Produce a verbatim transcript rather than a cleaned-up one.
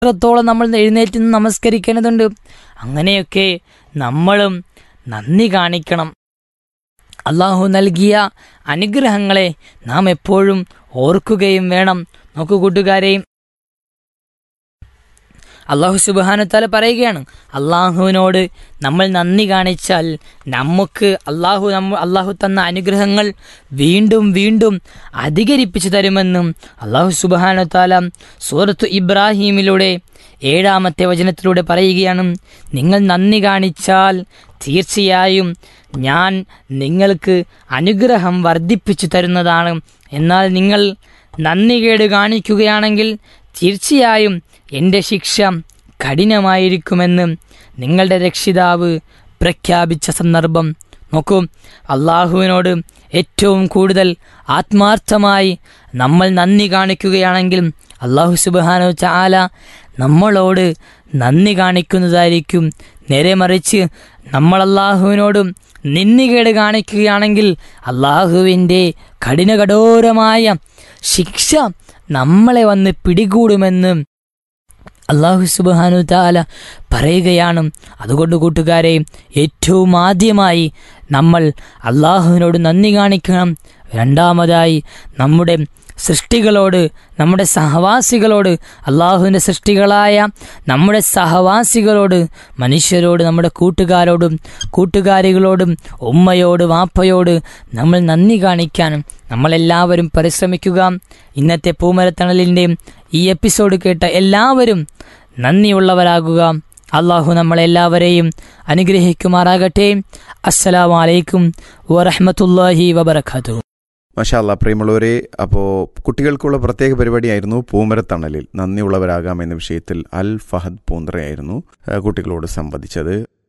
എത്രത്തോളം നമ്മൾ എഴുന്നേറ്റ് നിന്ന് നമസ്കരിക്കേണ്ടതുണ്ട്. അങ്ങനെയൊക്കെ നമ്മളും നന്ദി കാണിക്കണം. അള്ളാഹു നൽകിയ അനുഗ്രഹങ്ങളെ നാം എപ്പോഴും ഓർക്കുകയും വേണം. നോക്കൂ കൂട്ടുകാരെ, അള്ളാഹു സുബ്ഹാനഹു വ തആല പറയുകയാണ്, അള്ളാഹുവിനോട് നമ്മൾ നന്ദി കാണിച്ചാൽ നമുക്ക് അള്ളാഹു നമ്മ അള്ളാഹു തന്ന അനുഗ്രഹങ്ങൾ വീണ്ടും വീണ്ടും അധികരിപ്പിച്ചു തരുമെന്നും അള്ളാഹു സുബ്ഹാനഹു വ തആല സൂറത്തു ഇബ്രാഹീമിലൂടെ ഏഴാമത്തെ വചനത്തിലൂടെ പറയുകയാണ്, നിങ്ങൾ നന്ദി കാണിച്ചാൽ തീർച്ചയായും ഞാൻ നിങ്ങൾക്ക് അനുഗ്രഹം വർദ്ധിപ്പിച്ചു തരുന്നതാണ്. എന്നാൽ നിങ്ങൾ നന്ദികേട് കാണിക്കുകയാണെങ്കിൽ തീർച്ചയായും എൻ്റെ ശിക്ഷ കഠിനമായിരിക്കുമെന്ന് നിങ്ങളുടെ രക്ഷിതാവ് പ്രഖ്യാപിച്ച സന്ദർഭം നോക്കൂ. അള്ളാഹുവിനോട് ഏറ്റവും കൂടുതൽ ആത്മാർത്ഥമായി നമ്മൾ നന്ദി കാണിക്കുകയാണെങ്കിൽ അള്ളാഹു സുബ്ഹാനഹു വ തആല നമ്മളോട് നന്ദി കാണിക്കുന്നതായിരിക്കും. നേരെ മറിച്ച് നമ്മൾ അള്ളാഹുവിനോടും നിന്ദികേട് കാണിക്കുകയാണെങ്കിൽ അള്ളാഹുവിൻ്റെ കഠിനകഠോരമായ ശിക്ഷ നമ്മളെ വന്ന് പിടികൂടുമെന്ന് അള്ളാഹു സുബ്ഹാനഹു വ തആല പറയുകയാണ്. അതുകൊണ്ട് കൂട്ടുകാരെ, ഏറ്റവും ആദ്യമായി നമ്മൾ അള്ളാഹുവിനോട് നന്ദി കാണിക്കണം. രണ്ടാമതായി നമ്മുടെ സൃഷ്ടികളോട്, നമ്മുടെ സഹവാസികളോട്, അള്ളാഹുവിൻ്റെ സൃഷ്ടികളായ നമ്മുടെ സഹവാസികളോട്, മനുഷ്യരോട്, നമ്മുടെ കൂട്ടുകാരോടും കൂട്ടുകാരികളോടും ഉമ്മയോട് വാപ്പയോട് നമ്മൾ നന്ദി കാണിക്കാനും നമ്മളെല്ലാവരും പരിശ്രമിക്കുക. ഇന്നത്തെ പൂമരത്തണലിൻ്റെ ഈ എപ്പിസോഡ് കേട്ട എല്ലാവരും നന്ദിയുള്ളവരാകുക. അള്ളാഹു നമ്മളെല്ലാവരെയും അനുഗ്രഹിക്കുമാറാകട്ടെ. അസ്സലാമു അലൈക്കും വറഹ്മത്തുള്ളാഹി വബറകാതുഹു. മാഷാ അല്ലാ, പ്രിയമുള്ളവരെ, അപ്പോൾ കുട്ടികൾക്കുള്ള പ്രത്യേക പരിപാടിയായിരുന്നു പൂമരത്തണലിൽ. നന്ദിയുള്ളവരാകാം എന്ന വിഷയത്തിൽ അൽ ഫഹദ് പൂന്തറയായിരുന്നു കുട്ടികളോട് സംവദിച്ചത്.